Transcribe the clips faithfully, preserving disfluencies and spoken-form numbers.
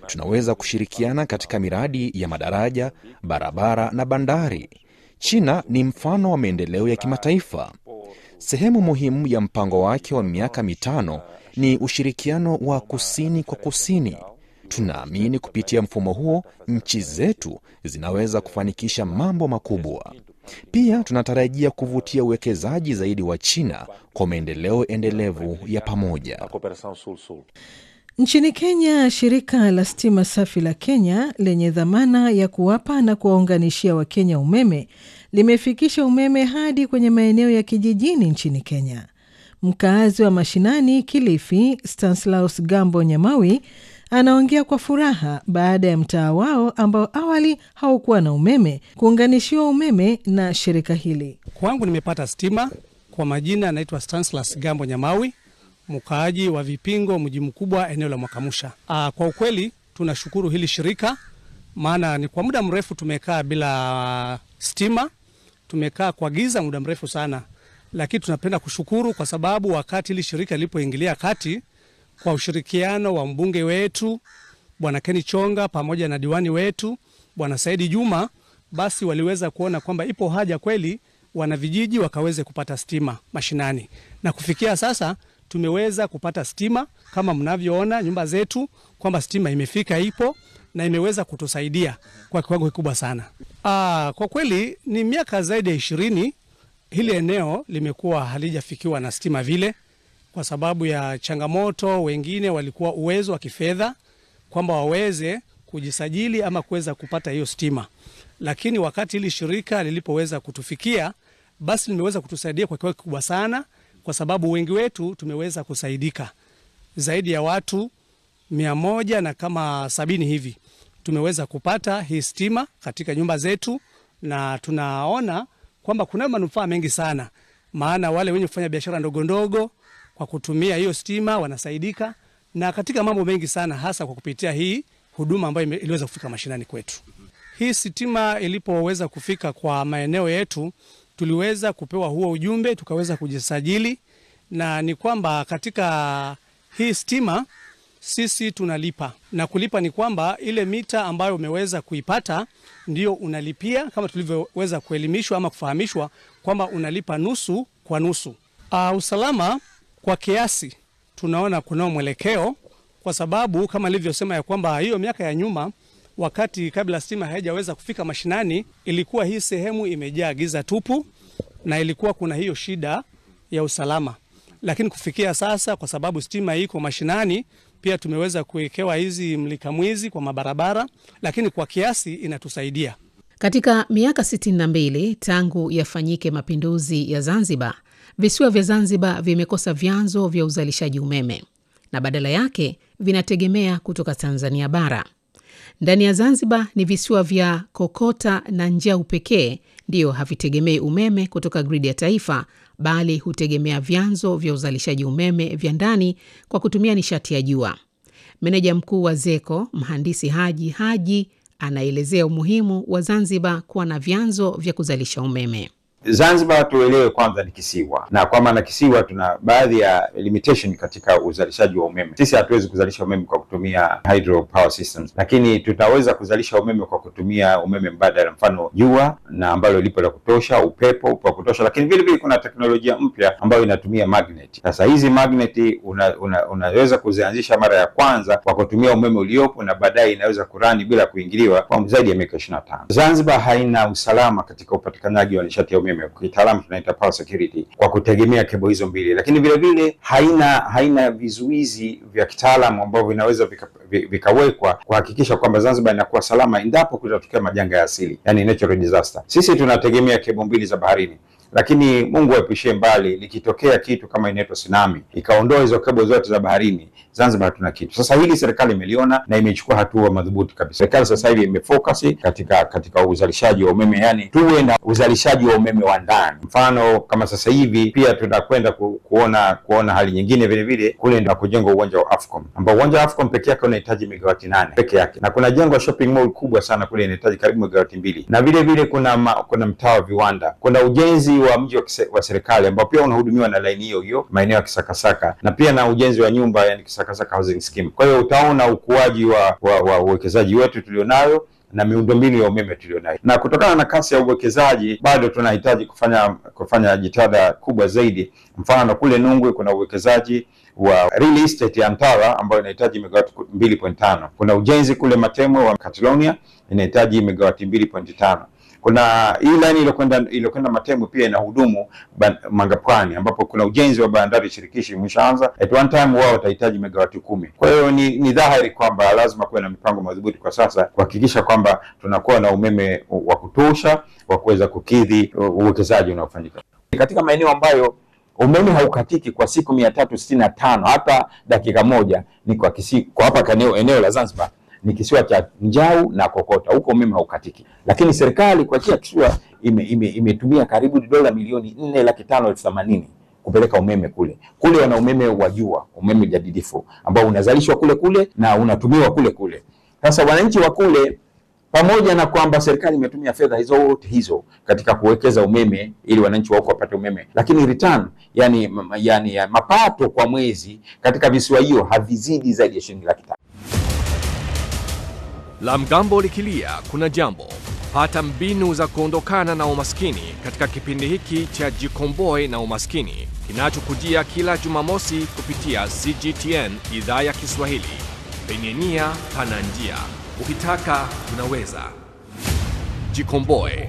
tunaweza kushirikiana katika miradi ya madaraja, barabara na bandari. China ni mfano wa maendeleo ya kimataifa. Sehemu muhimu ya mpango wake wa miaka mitano ni ushirikiano wa kusini kwa kusini. Tunaamini kupitia mfumo huo nchi zetu zinaweza kufanikisha mambo makubwa. Pia tunatarajia kuvutia uwekezaji zaidi wa China kwa maendeleo endelevu ya pamoja. Nchini Kenya, shirika la stima safi la Kenya lenye dhamana ya kuwapa na kuwaunganishia Wakenya umeme limefikisha umeme hadi kwenye maeneo ya kijijini nchini Kenya. Mkaazi wa mashinani Kilifi, Stanislaus Gambo Nyamawi, anaongea kwa furaha baada ya mtaa wao ambao awali haukuwa na umeme kuunganishiwa umeme na shirika hili. Kwangu nimepata stima. Kwa majina anaitwa Stanislaus Gambo Nyamawi, mkaaji wa Vipingo, mji mkubwa eneo la Mwakamusha. Aa, kwa ukweli tunashukuru hili shirika, maana ni kwa muda mrefu tumekaa bila stima, tumekaa kwa giza muda mrefu sana. Lakini tunapenda kushukuru kwa sababu wakati hili shirika lilipoingilia kati kwa ushirikiano wa mbunge wetu Bwana Ken Chonga pamoja na diwani wetu Bwana Saidi Juma, basi waliweza kuona kwamba ipo haja kweli wana vijiji wakaweze kupata stima mashinani. Na kufikia sasa tumeweza kupata stima kama mnavyoona nyumba zetu kwamba stima imefika, ipo na imeweza kutusaidia kwa kiwango kikubwa sana. Aa, kwa kweli ni miaka zaidi ya ishirini hili eneo limekuwa halijafikiwa na stima vile, kwa sababu ya changamoto. Wengine walikuwa uwezo wa kifedha kwamba waweze kujisajili ama kuweza kupata hiyo stima, lakini wakati hili shirika lilipoweza kutufikia, basi limeweza kutusaidia kwa kiwango kikubwa sana, kwa sababu wengi wetu tumeweza kusaidika. Zaidi ya watu mia moja na kama sabini hivi tumeweza kupata hii stima katika nyumba zetu, na tunaona kwamba kuna manufaa mengi sana, maana wale wenye kufanya biashara ndogo ndogo kwa kutumia hiyo stima wanasaidika, na katika mambo mengi sana, hasa kwa kupitia hii huduma ambayo iliweza kufika mashinani kwetu. Hii stima ilipoweza kufika kwa maeneo yetu, tuliweza kupewa huo ujumbe, tukaweza kujisajili, na ni kwamba katika hii stima sisi tunalipa, na kulipa ni kwamba ile mita ambayo umeweza kuipata ndio unalipia, kama tulivyoweza kuelimishwa ama kufahamishwa kwamba unalipa nusu kwa nusu. Uh, usalama kwa kiasi tunaona kuna mwelekeo, kwa sababu kama nilivyosema ya kwamba hiyo miaka ya nyuma wakati kabla stima haijaweza kufika mashinani, ilikuwa hii sehemu imejaa giza tupu na ilikuwa kuna hiyo shida ya usalama. Lakini kufikia sasa, kwa sababu stima iko mashinani, pia tumeweza kuwekewa hizi mlika mwizi kwa mabarabara, lakini kwa kiasi inatusaidia. Katika miaka sitini na mbili tangu yafanyike mapinduzi ya Zanzibar, visiwa vya Zanzibar vimekosa vyanzo vya uzalishaji umeme na badala yake vinategemea kutoka Tanzania bara. Ndani ya Zanzibar ni visiwa vya Kokota na Njau pekee ndio havitegemei umeme kutoka gridi ya taifa, bali hutegemea vyanzo vya uzalishaji umeme vya ndani kwa kutumia nishati ya jua. Meneja mkuu wa ZECO, mhandisi Haji Haji, anaelezea umuhimu wa Zanzibar kuwa na vyanzo vya kuzalisha umeme. Zanzibar tuelewe kwanza ni kisiwa, na kwa maana kisiwa tuna baadhi ya limitation katika uzalishaji wa umeme. Sisi hatuwezi kuzalisha umeme kwa kutumia hydro power systems, lakini tutaweza kuzalisha umeme kwa kutumia umeme mbadala, mfano jua na ambalo lipo la kutosha, upepo wa kutosha, lakini vile vile kuna teknolojia mpya ambayo inatumia magnet. Sasa hizi magnet una, una, unaweza kuzianzisha mara ya kwanza kwa kutumia umeme uliopo, na baadaye inaweza kurani bila kuingiliwa kwa zaidi ya miaka ishirini na tano. Zanzibar haina usalama katika upatikanaji wa nishati ya umeme, kitaalamu tunaita power security, kwa kutegemea kebo hizo mbili, lakini vile vile haina haina vizuizi vya kitaalamu ambavyo vinaweza vikawekwa vika kuhakikisha kwamba Zanzibar inakuwa salama endapo kutatokea majanga ya asili, yani natural disaster. Sisi tunategemea kebo mbili za baharini, lakini Mungu aepushie mbali likitokea kitu kama inaitwa tsunami ikaondoa hizo kebo zote za baharini, Zanzibar hatuna kitu. Sasa hili serikali imeliona na imechukua hatua madhubuti kabisa. Serikali sasa hivi imefocus katika katika uzalishaji wa umeme, yani tuwe na uzalishaji wa umeme wa ndani. Mfano kama sasa hivi pia tunakwenda ku, kuona kuona hali nyingine vile vile kule ndio kujenga uwanja wa Afcom, ambao uwanja wa Afcom pekee yake unahitaji megawati nane peke yake, na kuna jengo shopping mall kubwa sana kule inahitaji karibu megawati mbili, na vile vile kuna ma, kuna mtaa wa viwanda, kuna ujenzi wa mji wa serikali ambao pia unahudumiwa na line hiyo hiyo maeneo ya Kisakasaka, na pia na ujenzi wa nyumba yani Kisakasaka housing scheme. Kwa hiyo utaona ukuaji wa wa uwekezaji wetu tulionayo na miundombinu ya umeme tulionayo. Na kutokana na kasi ya uwekezaji bado tunahitaji kufanya kufanya jitihada kubwa zaidi. Mfano kule Nungwi kuna uwekezaji wa real estate ya Antara ambayo inahitaji megawati mbili nukta tano. Kuna ujenzi kule Matemwe wa Catalonia inahitaji megawati mbili nukta tano. Kuna hii line iliyokwenda iliyokwenda Matemwe pia inahudumu Mangapwani ambapo kuna ujenzi wa bandari shirikishi umeshaanza. At one time wao watahitaji megawati kumi. Kwa hiyo ni, ni dhahiri kwamba lazima kuwe na mipango madhubuti kwa sasa kuhakikisha kwamba tunakuwa na umeme wa kutosha wa kuweza kukidhi uwekezaji unaofanyika. Katika maeneo ambayo umeme haukatiki kwa siku mia tatu sitini na tano hata dakika moja ni kwa kisi, kwa hapa eneo eneo la Zanzibar ni kisiwa cha Njau na Kokota, huko umeme haukatiki. Lakini serikali kwa kila kisiwa imetumia ime, ime karibu dola milioni nne laki tano elfu themanini kupeleka umeme kule. Kule wana umeme wa jua, umeme jadidifu ambao unazalishwa kule kule na unatumiwa kule kule. Sasa wananchi wa kule, pamoja na kwamba serikali imetumia fedha hizo hizo katika kuwekeza umeme ili wananchi wako wapate umeme, lakini return yani yani ya mapato kwa mwezi katika visiwa hiyo havizidi zaidi ya shilingi laki tano. La mgambo likilia kuna jambo. Pata mbinu za kuondokana na umaskini katika kipindi hiki cha Jikomboe na Umaskini kinachokujia kila Jumamosi kupitia C G T N idhaa ya Kiswahili. Penye nia pana njia. Ukitaka unaweza. Jikomboe.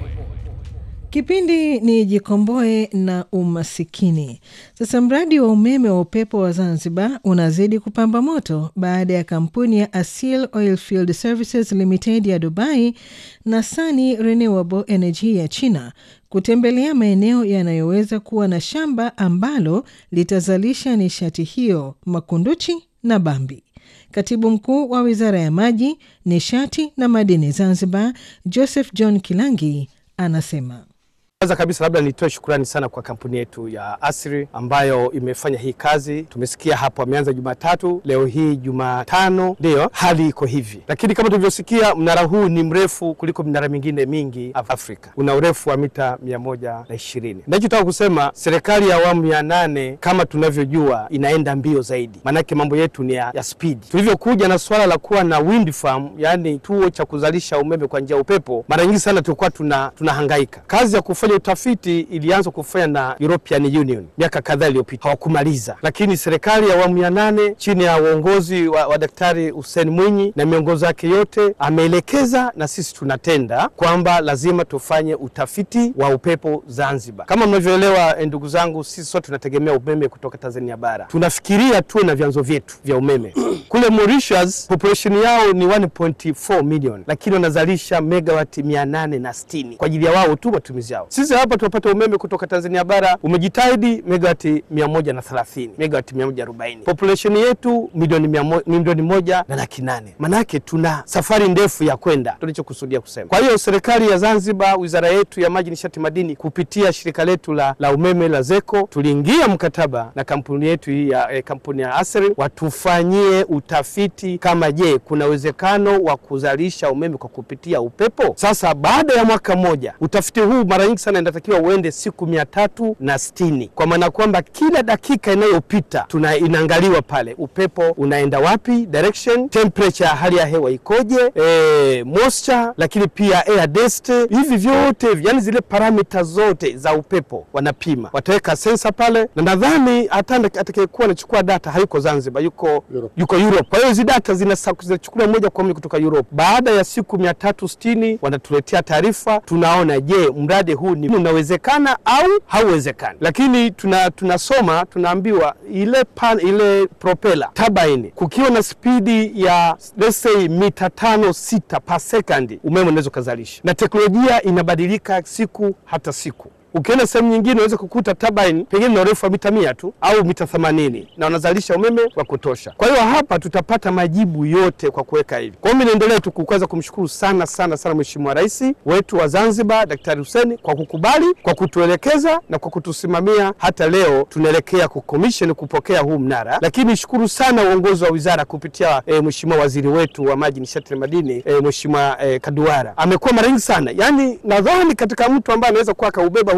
Kipindi ni Jikomboe na Umasikini. Sasa mradi wa umeme wa upepo wa Zanzibar unazidi kupamba moto baada ya kampuni ya Asil Oilfield Services Limited ya Dubai na Sunny Renewable Energy ya China kutembelea maeneo yanayoweza kuwa na shamba ambalo litazalisha nishati hiyo Makunduchi na Bambi. Katibu mkuu wa Wizara ya Maji, Nishati na Madini Zanzibar, Joseph John Kilangi, anasema. Kwanza kabisa labda nitoe shukrani sana kwa kampuni yetu ya Asri ambayo imefanya hii kazi. Tumesikia hapo ameanza Jumatatu, leo hii Jumatano ndio hali iko hivi. Lakini kama tulivyosikia, mnara huu ni mrefu kuliko minara mingine mingi Afrika. Una urefu wa mita mia moja na ishirini. Ninachotaka kusema, serikali ya awamu ya nane kama tunavyojua inaenda mbio zaidi. Manake mambo yetu ni ya, ya speed. Tulivyokuja na swala la kuwa na wind farm, yani tuo cha kuzalisha umeme kwa njia upepo, mara nyingi sana tulikuwa tuna tunahangaika. Kazi ya kufanya utafiti ilianza kufanya na European Union miaka kadhaa iliyopita, hawakumaliza. Lakini serikali ya awamu ya nane chini ya uongozi wa, wa Daktari Hussein Mwinyi na miongozo yake yote ameelekeza, na sisi tunatenda kwamba lazima tufanye utafiti wa upepo Zanzibar. Kama mnavyoelewa ndugu zangu, sisi sote tunategemea umeme kutoka Tanzania bara. Tunafikiria tuwe na vyanzo vyetu vya umeme. Kule Mauritius population yao ni one point four million, lakini wanazalisha megawati mia nane na sitini kwa ajili ya wao tu matumizi yao. Sisi hapa tunapata umeme kutoka Tanzania bara umejitahidi megawati mia moja na thelathini, megawati mia moja arobaini. Population yetu milioni milioni moja na laki nane. Manake tuna safari ndefu ya kwenda, tulichokusudia kusema. Kwa hiyo serikali ya Zanzibar, wizara yetu ya Maji, Nishati, Madini kupitia shirika letu la, la umeme la ZECO, tuliingia mkataba na kampuni yetu hii ya eh, kampuni ya Asri watufanyie utafiti kama je kuna uwezekano wa kuzalisha umeme kwa kupitia upepo. Sasa baada ya mwaka mmoja, utafiti huu mara nyingi sana inatakiwa uende siku mia tatu na sitini. Kwa maana kwamba kila dakika inayopita tuna inaangaliwa pale upepo unaenda wapi, direction, temperature, hali ya hewa ikoje, e, moisture, lakini pia air density. Hivi vyote yani zile parameters zote za upepo wanapima. Wataweka sensor pale, na nadhani hata atakayekuwa anachukua data hayuko Zanzibar, yuko Europe. yuko Europe. Kwa hiyo hizo data zinachukua moja kwa moja kutoka Europe. Baada ya siku mia tatu sitini wanatuletea taarifa, tunaona je mradi huu ni unawezekana au hauwezekani. Lakini tuna tunasoma tunaambiwa ile pan, ile propeller turbine kukiwa na spidi ya let's say mita tano sita per second umeme unaweza kuzalisha, na teknolojia inabadilika siku hata siku. Ukiona sehemu nyingine unaweza kukuta turbine pengine na urefu wa mita mia tu au mita themanini na wanazalisha umeme wa kutosha. Kwa hiyo hapa tutapata majibu yote kwa kuweka hivi. Kwa hiyo mimi naendelea tu kwanza kumshukuru sana sana sana Mheshimiwa Rais wetu wa Zanzibar Daktari Hussein kwa kukubali, kwa kutuelekeza na kwa kutusimamia. Hata leo tunaelekea kucommission kupokea huu mnara. Lakini shukuru sana uongozi wa wizara kupitia e, Mheshimiwa Waziri wetu wa Maji, Nishati na Madini e, Mheshimiwa e, Kaduara. Amekuwa mara nyingi sana. Yaani nadhani katika mtu ambaye anaweza kuwa kaubeba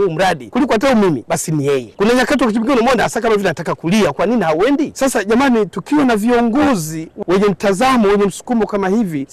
huu mradi kuliko hata mimi, basi ni yeye. Kuna nyakati ukipigana unaona hasa kama vile nataka kulia, kwa nini hauendi? Sasa jamani, tukiwa na viongozi wenye mtazamo, wenye msukumo kama hivi,